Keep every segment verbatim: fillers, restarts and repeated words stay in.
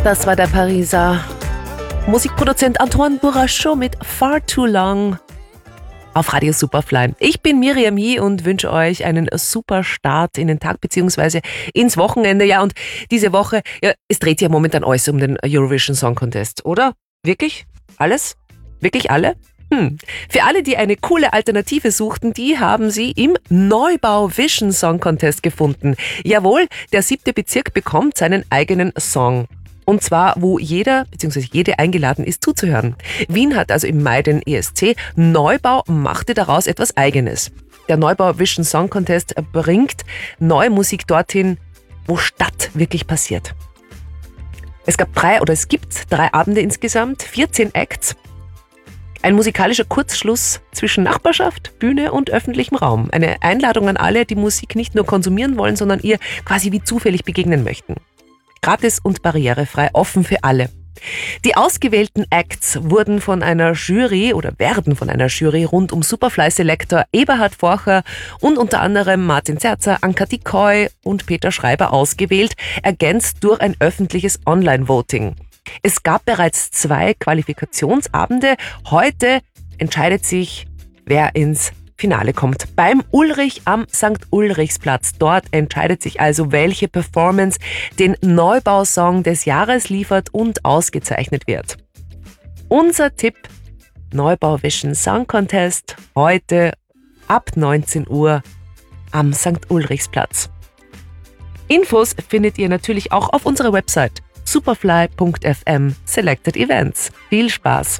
Das war der Pariser Musikproduzent Antoine Bourrachot mit Far Too Long auf Radio Superfly. Ich bin Miriam Yee und wünsche euch einen super Start in den Tag bzw. ins Wochenende. Ja, und diese Woche, ja, es dreht ja momentan alles um den Eurovision Song Contest, oder? Wirklich? Alles? Wirklich alle? Hm. Für alle, die eine coole Alternative suchten, die haben sie im Neubau Vision Song Contest gefunden. Jawohl, der siebte Bezirk bekommt seinen eigenen Song. Und zwar, wo jeder bzw. jede eingeladen ist, zuzuhören. Wien hat also im Mai den E S C. Neubau machte daraus etwas Eigenes. Der Neubau Vision Song Contest bringt neue Musik dorthin, wo Stadt wirklich passiert. Es gab drei oder es gibt drei Abende insgesamt, vierzehn Acts. Ein musikalischer Kurzschluss zwischen Nachbarschaft, Bühne und öffentlichem Raum. Eine Einladung an alle, die Musik nicht nur konsumieren wollen, sondern ihr quasi wie zufällig begegnen möchten. Gratis und barrierefrei, offen für alle. Die ausgewählten Acts wurden von einer Jury oder werden von einer Jury rund um Superfly-Selektor Eberhard Forcher und unter anderem Martin Zerzer, Anka Dikoy und Peter Schreiber ausgewählt, ergänzt durch ein öffentliches Online-Voting. Es gab bereits zwei Qualifikationsabende. Heute entscheidet sich, wer ins Finale kommt. Beim Ulrich am Sankt Ulrichsplatz. Dort entscheidet sich also, welche Performance den Neubausong des Jahres liefert und ausgezeichnet wird. Unser Tipp: Neubau Vision Song Contest heute ab neunzehn Uhr am Sankt Ulrichsplatz. Infos findet ihr natürlich auch auf unserer Website superfly punkt f m Selected Events. Viel Spaß!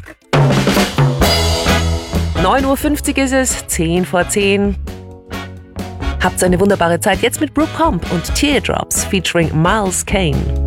neun Uhr fünfzig ist es, zehn vor zehn. Habt eine wunderbare Zeit jetzt mit Brooke Comp und Teardrops featuring Miles Kane.